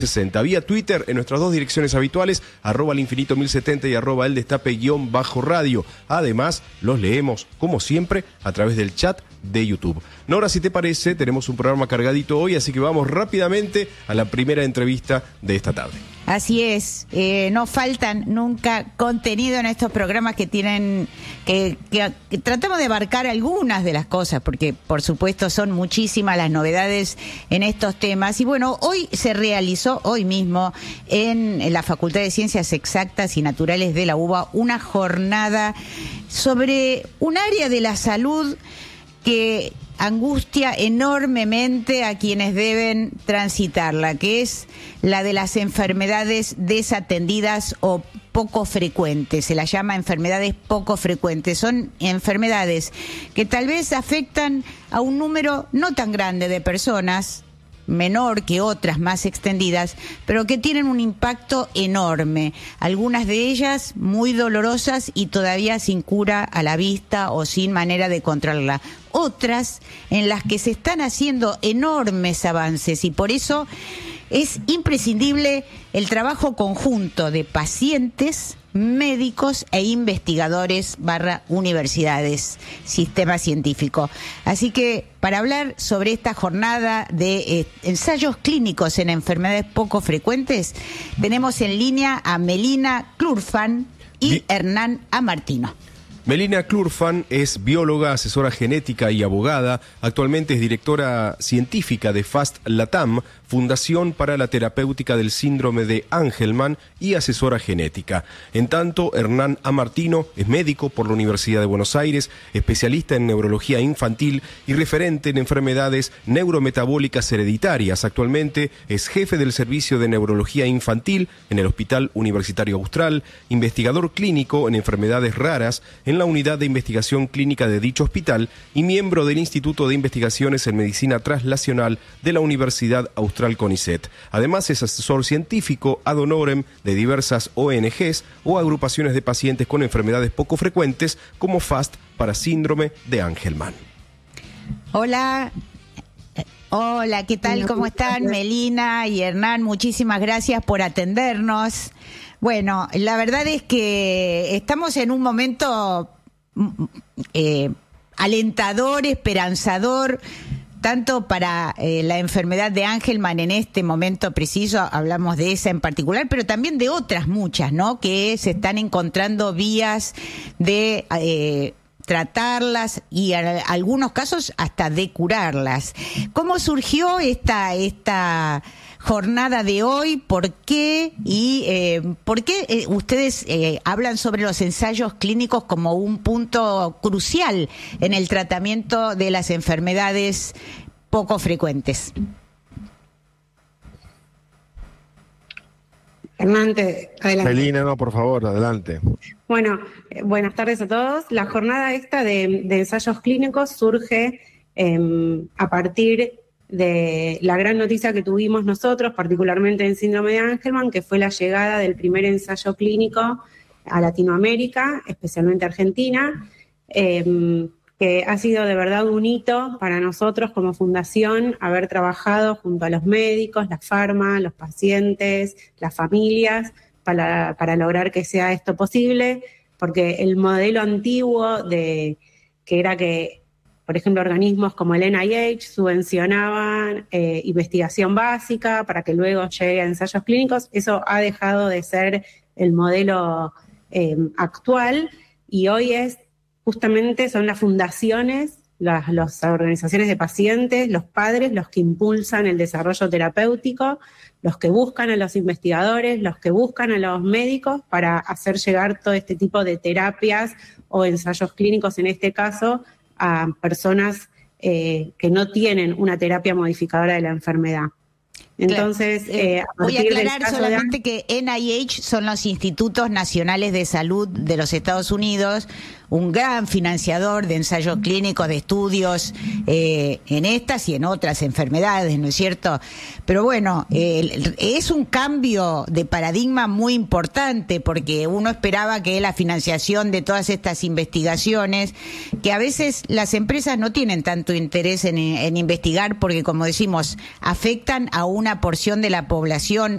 60. Vía Twitter en nuestras dos direcciones habituales, @elinfinito1070 y @eldestape_radio. Además, los leemos, como siempre, a través del chat de YouTube. Nora, si te parece, tenemos un programa cargadito hoy, así que vamos rápidamente a la primera entrevista de esta tarde. Así es, no faltan nunca contenido en estos programas que tienen, que tratamos de abarcar algunas de las cosas, porque por supuesto son muchísimas las novedades en estos temas. Y bueno, hoy se realizó, hoy mismo, en la Facultad de Ciencias Exactas y Naturales de la UBA, una jornada sobre un área de la salud que angustia enormemente a quienes deben transitarla, que es la de las enfermedades desatendidas o poco frecuentes. Se las llama enfermedades poco frecuentes. Son enfermedades que tal vez afectan a un número no tan grande de personas, menor que otras más extendidas, pero que tienen un impacto enorme. Algunas de ellas muy dolorosas y todavía sin cura a la vista o sin manera de controlarla. Otras en las que se están haciendo enormes avances, y por eso es imprescindible el trabajo conjunto de pacientes, médicos e investigadores / universidades, sistema científico. Así que para hablar sobre esta jornada de ensayos clínicos en enfermedades poco frecuentes, tenemos en línea a Melina Klurfan y Hernán Amartino. Melina Klurfan es bióloga, asesora genética y abogada. Actualmente es directora científica de FAST Latam, Fundación para la Terapéutica del Síndrome de Angelman, y asesora genética. En tanto, Hernán Amartino es médico por la Universidad de Buenos Aires, especialista en neurología infantil y referente en enfermedades neurometabólicas hereditarias. Actualmente es jefe del Servicio de Neurología Infantil en el Hospital Universitario Austral, investigador clínico en enfermedades raras en la Unidad de Investigación Clínica de dicho hospital y miembro del Instituto de Investigaciones en Medicina Translacional de la Universidad Austral CONICET. Además es asesor científico ad honorem de diversas ONGs o agrupaciones de pacientes con enfermedades poco frecuentes como FAST para síndrome de Angelman. Hola, ¿qué tal? ¿Cómo están? Melina y Hernán, muchísimas gracias por atendernos. Bueno, la verdad es que estamos en un momento alentador, esperanzador, tanto para la enfermedad de Angelman en este momento preciso, hablamos de esa en particular, pero también de otras muchas, ¿no? Que se están encontrando vías de tratarlas y en algunos casos hasta de curarlas. ¿Cómo surgió esta jornada de hoy? ¿Por qué? Y ¿por qué ustedes hablan sobre los ensayos clínicos como un punto crucial en el tratamiento de las enfermedades poco frecuentes? Hernán, adelante. Melina, no, por favor, adelante. Bueno, buenas tardes a todos. La jornada esta de ensayos clínicos surge a partir de la gran noticia que tuvimos nosotros, particularmente en síndrome de Angelman, que fue la llegada del primer ensayo clínico a Latinoamérica, especialmente Argentina, que ha sido de verdad un hito para nosotros como fundación haber trabajado junto a los médicos, las farmas, los pacientes, las familias, para lograr que sea esto posible, porque el modelo antiguo que era que, por ejemplo, organismos como el NIH subvencionaban investigación básica para que luego llegue a ensayos clínicos, eso ha dejado de ser el modelo actual, y hoy justamente son las fundaciones, las organizaciones de pacientes, los padres, los que impulsan el desarrollo terapéutico, los que buscan a los investigadores, los que buscan a los médicos para hacer llegar todo este tipo de terapias o ensayos clínicos, en este caso, a personas que no tienen una terapia modificadora de la enfermedad. Entonces, voy a aclarar solamente que NIH son los Institutos Nacionales de Salud de los Estados Unidos, un gran financiador de ensayos clínicos, de estudios en estas y en otras enfermedades, ¿no es cierto? Pero bueno, es un cambio de paradigma muy importante, porque uno esperaba que la financiación de todas estas investigaciones, que a veces las empresas no tienen tanto interés en investigar, porque como decimos, afectan a un una porción de la población